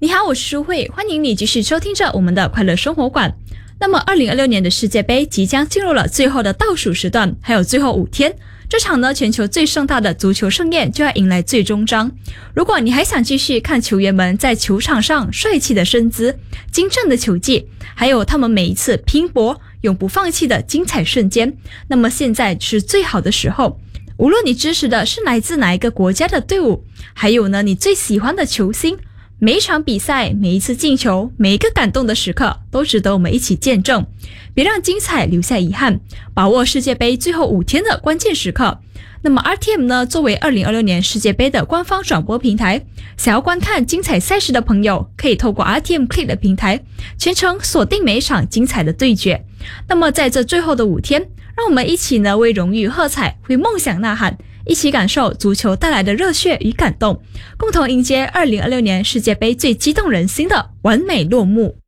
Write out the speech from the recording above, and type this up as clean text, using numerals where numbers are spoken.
你好，我是舒慧，欢迎你继续收听着我们的快乐生活馆。那么2026年的世界杯即将进入了最后的倒数时段，还有最后5天，这场呢全球最盛大的足球盛宴就要迎来最终章。如果你还想继续看球员们在球场上帅气的身姿、精湛的球技，还有他们每一次拼搏永不放弃的精彩瞬间，那么现在是最好的时候。无论你支持的是来自哪一个国家的队伍，还有呢你最喜欢的球星，每一场比赛，每一次进球，每一个感动的时刻都值得我们一起见证。别让精彩留下遗憾，把握世界杯最后5天的关键时刻。那么 RTM 呢，作为2026年世界杯的官方转播平台，想要观看精彩赛事的朋友，可以透过 RTM Click 的平台全程锁定每一场精彩的对决。那么在这最后的5天，让我们一起呢为荣誉喝彩，为梦想呐喊，一起感受足球带来的热血与感动，共同迎接2026年世界杯最激动人心的完美落幕。